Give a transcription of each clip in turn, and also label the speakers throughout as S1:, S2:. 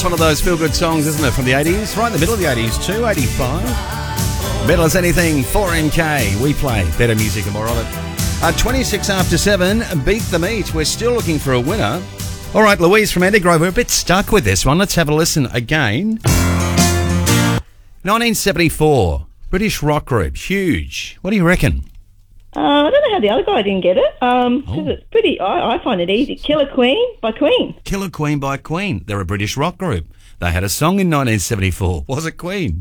S1: That's one of those feel-good songs, isn't it, from the 80s? Right in the middle of the 80s too, 85. Better as anything, 4MK. We play better music and more of it. 26 after 7, Beat the Meat. We're still looking for a winner. All right, Louise from Andy Grove, we're a bit stuck with this one. Let's have a listen again. 1974, British rock group, huge. What do you reckon?
S2: I don't know how the other guy didn't get it. Because it's pretty, I find it easy. Killer Queen by Queen.
S1: Killer Queen by Queen. They're a British rock group. They had a song in 1974. Was it Queen?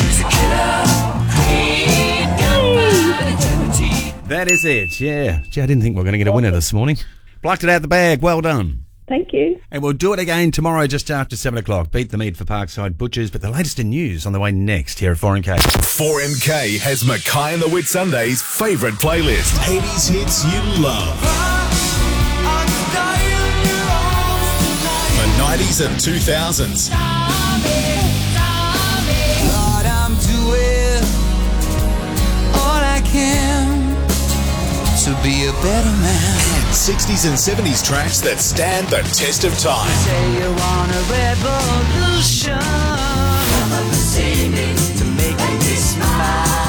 S1: That is it, yeah. Gee, I didn't think we were going to get a winner this morning. Plucked it out the bag. Well done.
S2: Thank you.
S1: And we'll do it again tomorrow just after 7 o'clock. Beat the Meat for Parkside Butchers. But the latest in news on the way next here at 4MK.
S3: 4MK has Mackay and the Whitsundays' favourite playlist. 80s hits you love. The 90s and 2000s.
S4: Lord, I'm doing all I can to be a better man.
S3: And 60s and 70s tracks that stand the test of time.
S4: Say you want a revolution to make me smile.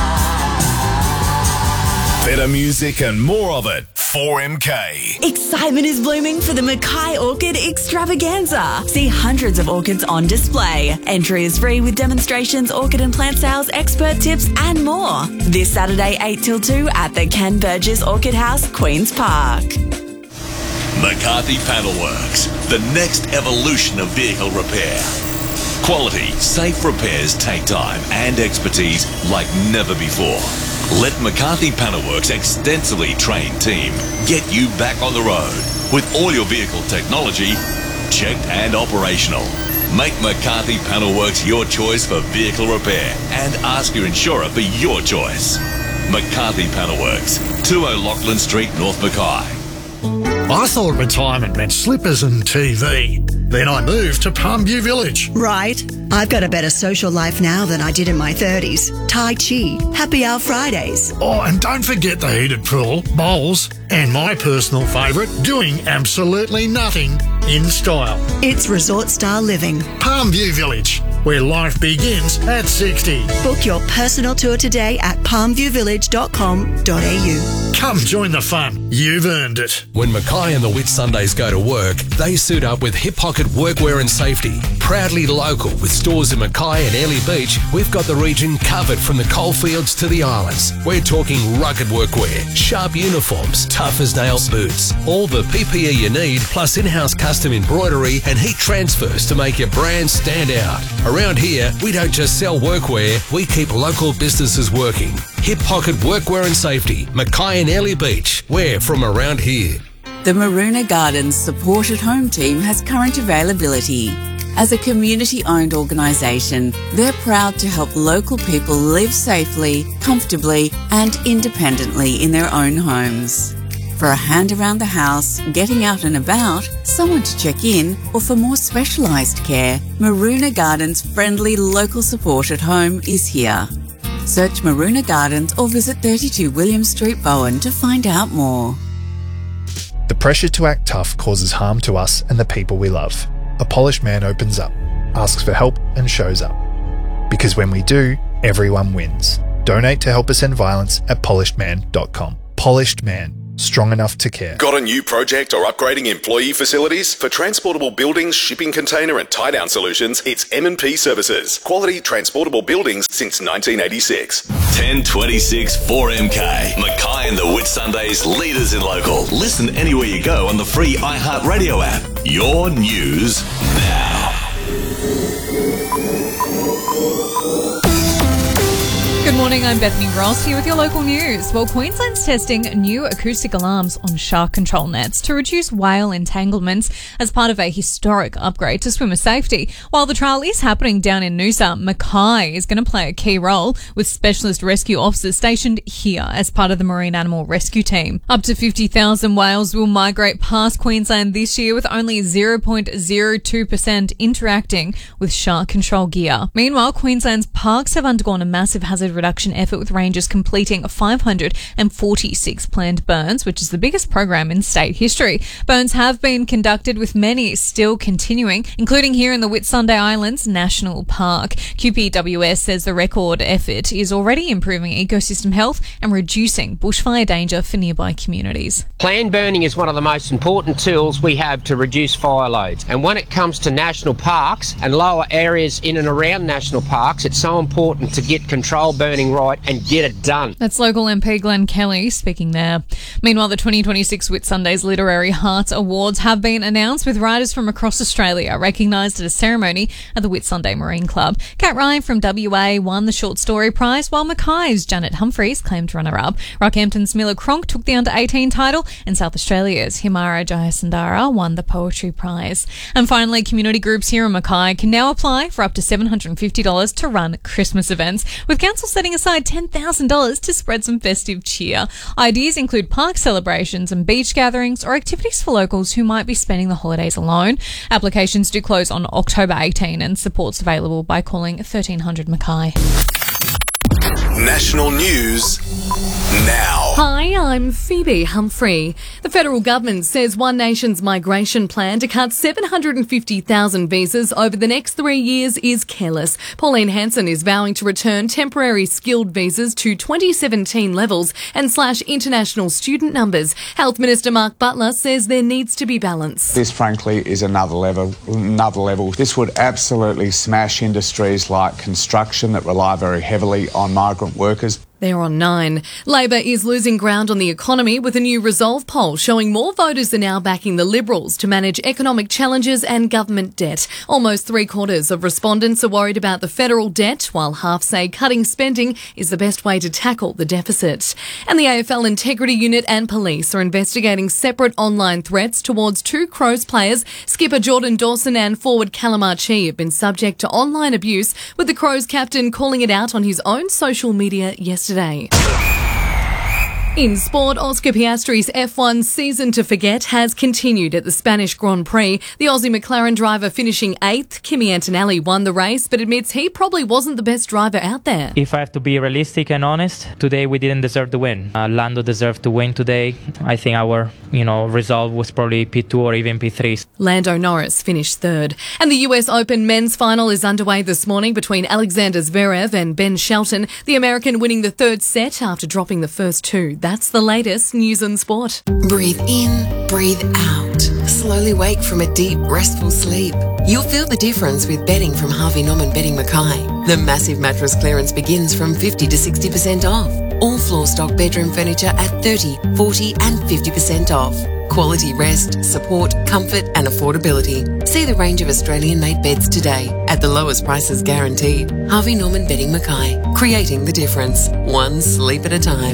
S3: Better music and more of it. 4MK.
S5: Excitement is blooming for the Mackay Orchid Extravaganza. See hundreds of orchids on display. Entry is free with demonstrations, orchid and plant sales, expert tips and more. This Saturday 8 till 2 at the Ken Burgess Orchid House, Queen's Park.
S6: McCarthy Panel Works, the next evolution of vehicle repair. Quality, safe repairs take time and expertise like never before. Let McCarthy Panel Works' extensively trained team get you back on the road with all your vehicle technology checked and operational. Make McCarthy Panel Works your choice for vehicle repair and ask your insurer for your choice. McCarthy Panel Works, 20 Lachlan Street, North Mackay.
S7: I thought retirement meant slippers and TV. Then I moved to Palmview Village.
S8: Right. I've got a better social life now than I did in my 30s. Tai Chi, Happy Hour Fridays.
S7: Oh, and don't forget the heated pool, bowls, and my personal favourite, doing absolutely nothing in style.
S8: It's resort-style living.
S7: Palmview Village, where life begins at 60.
S8: Book your personal tour today at palmviewvillage.com.au.
S7: Come join the fun. You've earned it.
S9: When Mackay and the Whitsundays go to work, they suit up with Hip Pocket Workwear and Safety. Proudly local with stores in Mackay and Airlie Beach, we've got the region covered from the coalfields to the islands. We're talking rugged workwear, sharp uniforms, tough as nails boots, all the PPE you need, plus in-house custom embroidery and heat transfers to make your brand stand out. Around here, we don't just sell workwear, we keep local businesses working. Hip Pocket Workwear and Safety, Mackay and Airlie Beach. We're from around here.
S5: The Maroona Gardens Support at Home team has current availability. As a community-owned organisation, they're proud to help local people live safely, comfortably and independently in their own homes. For a hand around the house, getting out and about, someone to check in, or for more specialised care, Maroona Gardens' friendly local support at home is here. Search Maroona Gardens or visit 32 William Street, Bowen to find out more.
S10: The pressure to act tough causes harm to us and the people we love. A polished man opens up, asks for help and shows up. Because when we do, everyone wins. Donate to help us end violence at polishedman.com. Polished Man. Strong enough to care.
S3: Got a new project or upgrading employee facilities? For transportable buildings, shipping container and tie-down solutions, it's M&P Services. Quality transportable buildings since 1986.
S6: 1026 4MK. Mackay and the Whitsundays, leaders in local. Listen anywhere you go on the free iHeartRadio app. Your news now.
S11: Good morning, I'm Bethany Gross here with your local news. Well, Queensland's testing new acoustic alarms on shark control nets to reduce whale entanglements as part of a historic upgrade to swimmer safety. While the trial is happening down in Noosa, Mackay is going to play a key role with specialist rescue officers stationed here as part of the Marine Animal Rescue Team. Up to 50,000 whales will migrate past Queensland this year, with only 0.02% interacting with shark control gear. Meanwhile, Queensland's parks have undergone a massive hazard reduction effort, with rangers completing 546 planned burns, which is the biggest program in state history. Burns have been conducted, with many still continuing, including here in the Whitsunday Islands National Park. QPWS says the record effort is already improving ecosystem health and reducing bushfire danger for nearby communities.
S12: Planned burning is one of the most important tools we have to reduce fire loads. And when it comes to national parks and lower areas in and around national parks, it's so important to get control burning right and get it done.
S11: That's local MP Glenn Kelly speaking there. Meanwhile, the 2026 Whitsunday's Literary Hearts Awards have been announced, with writers from across Australia recognised at a ceremony at the Whitsunday Marine Club. Kat Ryan from WA won the Short Story Prize, while Mackay's Janet Humphreys claimed runner-up. Rockhampton's Mila Cronk took the Under-18 title, and South Australia's Himara Jayasundara won the Poetry Prize. And finally, community groups here in Mackay can now apply for up to $750 to run Christmas events, with council setting aside $10,000 to spread some festive cheer. Ideas include park celebrations and beach gatherings, or activities for locals who might be spending the holidays alone. Applications do close on October 18, and support's available by calling 1300 Mackay.
S3: National news now.
S13: Hi, I'm Phoebe Humphrey. The federal government says One Nation's migration plan to cut 750,000 visas over the next 3 years is careless. Pauline Hanson is vowing to return temporary skilled visas to 2017 levels and slash international student numbers. Health Minister Mark Butler says there needs to be balance.
S14: This, frankly, is another level. This would absolutely smash industries like construction that rely very heavily on migrant workers.
S13: They're on 9. Labor is losing ground on the economy, with a new Resolve poll showing more voters are now backing the Liberals to manage economic challenges and government debt. Almost 3/4 of respondents are worried about the federal debt, while half say cutting spending is the best way to tackle the deficit. And the AFL Integrity Unit and police are investigating separate online threats towards 2 Crows players. Skipper Jordan Dawson and forward Callum Archie have been subject to online abuse, with the Crows captain calling it out on his own social media yesterday. In sport, Oscar Piastri's F1 season to forget has continued at the Spanish Grand Prix. The Aussie McLaren driver finishing 8th. Kimi Antonelli won the race, but admits he probably wasn't the best driver out there.
S15: If I have to be realistic and honest, today we didn't deserve to win. Lando deserved to win today. I think our, result was probably P2 or even P3.
S13: Lando Norris finished 3rd. And the US Open men's final is underway this morning between Alexander Zverev and Ben Shelton, the American winning the 3rd set after dropping the first 2. That's the latest news and sport.
S16: Breathe in, breathe out. Slowly wake from a deep, restful sleep. You'll feel the difference with bedding from Harvey Norman Bedding Mackay. The massive mattress clearance begins from 50 to 60% off. All floor stock bedroom furniture at 30, 40 and 50% off. Quality rest, support, comfort and affordability. See the range of Australian-made beds today at the lowest prices guaranteed. Harvey Norman Bedding Mackay, creating the difference, one sleep at a time.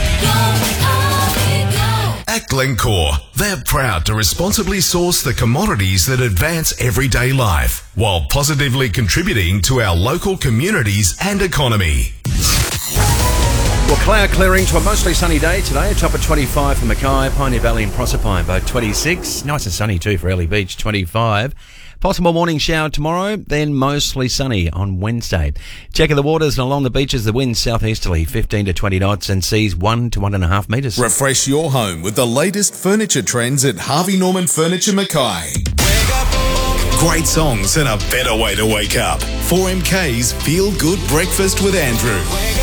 S3: At Glencore, they're proud to responsibly source the commodities that advance everyday life, while positively contributing to our local communities and economy.
S1: Well, cloud clearing to a mostly sunny day today. A top of 25 for Mackay, Pioneer Valley and Proserpine, both 26. Nice and sunny too for Early Beach, 25. Possible morning shower tomorrow, then mostly sunny on Wednesday. Checking the waters and along the beaches, the winds southeasterly 15 to 20 knots and seas 1 to 1.5 metres.
S3: Refresh your home with the latest furniture trends at Harvey Norman Furniture Mackay. Great songs and a better way to wake up. 4MK's Feel Good Breakfast with Andrew.